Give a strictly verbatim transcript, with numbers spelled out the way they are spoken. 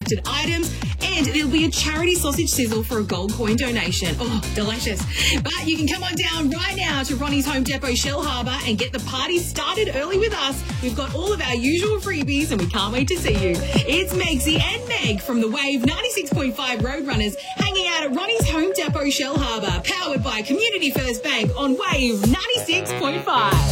gifted items, and there'll be a charity sausage sizzle for a gold coin donation. Oh, delicious. But you can come on down right now to Ronnie's Home Depot, Shellharbour, and get the party started early with us. We've got all of our usual freebies, and we can't wait to see you. It's Megsy and Meg from the Wave ninety-six point five Roadrunners, hanging out at Ronnie's Home Depot, Shellharbour, powered by Community First Bank on Wave ninety-six point five.